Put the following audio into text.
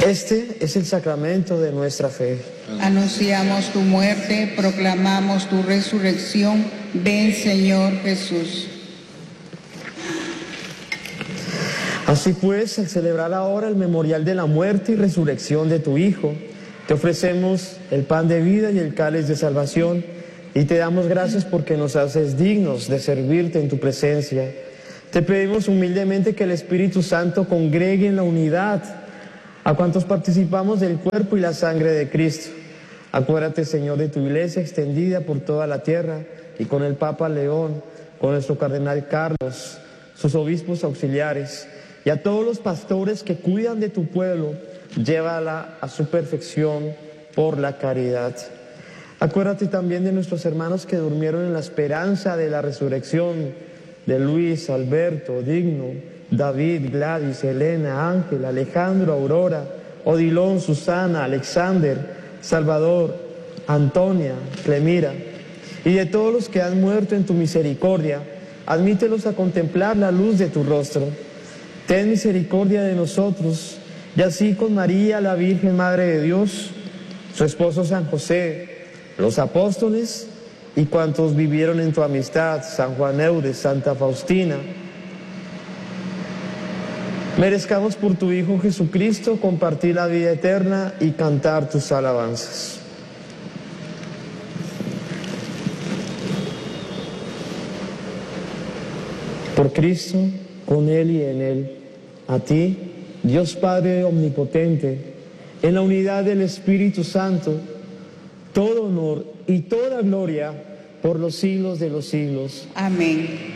Este es el sacramento de nuestra fe. Anunciamos tu muerte, proclamamos tu resurrección. Ven, Señor Jesús. Así pues, al celebrar ahora el memorial de la muerte y resurrección de tu Hijo, te ofrecemos el pan de vida y el cáliz de salvación, y te damos gracias porque nos haces dignos de servirte en tu presencia. Te pedimos humildemente que el Espíritu Santo congregue en la unidad a cuantos participamos del cuerpo y la sangre de Cristo. Acuérdate, Señor, de tu iglesia extendida por toda la tierra, y con el Papa León, con nuestro cardenal Carlos, sus obispos auxiliares, y a todos los pastores que cuidan de tu pueblo, llévala a su perfección por la caridad. Acuérdate también de nuestros hermanos que durmieron en la esperanza de la resurrección, de Luis, Alberto, Digno, David, Gladys, Elena, Ángel, Alejandro, Aurora, Odilón, Susana, Alexander, Salvador, Antonia, Clemira, y de todos los que han muerto en tu misericordia, admítelos a contemplar la luz de tu rostro. Ten misericordia de nosotros, y así con María, la Virgen Madre de Dios, su esposo San José, los apóstoles y cuantos vivieron en tu amistad, San Juan Eudes, Santa Faustina, merezcamos por tu Hijo Jesucristo compartir la vida eterna y cantar tus alabanzas. Por Cristo, con Él y en Él, a ti, Dios Padre omnipotente, en la unidad del Espíritu Santo, todo honor y toda gloria por los siglos de los siglos. Amén.